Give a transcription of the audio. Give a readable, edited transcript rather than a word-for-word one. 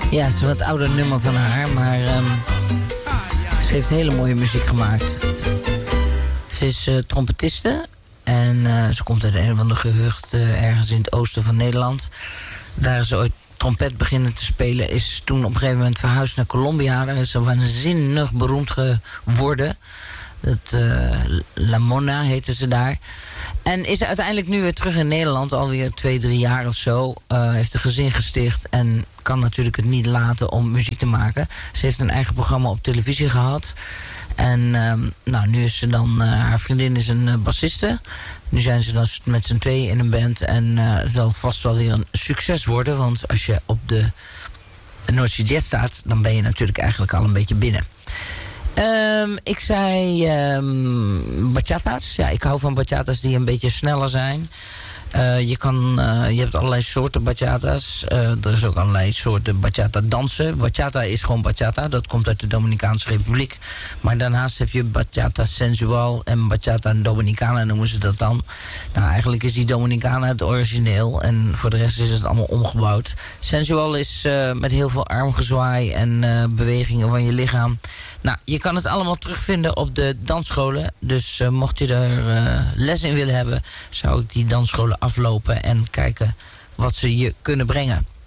Ja, het is een wat ouder nummer van haar, maar ze heeft hele mooie muziek gemaakt. Ze is trompetiste en ze komt uit een of ander gehucht ergens in het oosten van Nederland. Daar is ze ooit trompet beginnen te spelen, is toen op een gegeven moment verhuisd naar Colombia. Daar is ze waanzinnig beroemd geworden. La Mona heette ze daar. En is uiteindelijk nu weer terug in Nederland, alweer 2-3 jaar of zo. Heeft een gezin gesticht en kan natuurlijk het niet laten om muziek te maken. Ze heeft een eigen programma op televisie gehad. En nu is ze dan, haar vriendin is een bassiste. Nu zijn ze dan met z'n tweeën in een band. En het zal vast wel weer een succes worden. Want als je op de North Sea Jazz staat, dan ben je natuurlijk eigenlijk al een beetje binnen. Ik zei bachata's. Ja, ik hou van bachata's die een beetje sneller zijn. Je hebt allerlei soorten bachata's. Er is ook allerlei soorten bachata dansen. Bachata is gewoon bachata. Dat komt uit de Dominicaanse Republiek. Maar daarnaast heb je bachata sensual en bachata dominicana noemen ze dat dan. Nou, eigenlijk is die Dominicana het origineel. En voor de rest is het allemaal omgebouwd. Sensual is met heel veel armgezwaai en bewegingen van je lichaam. Nou, je kan het allemaal terugvinden op de dansscholen. Dus mocht je er les in willen hebben, zou ik die dansscholen aflopen en kijken wat ze je kunnen brengen.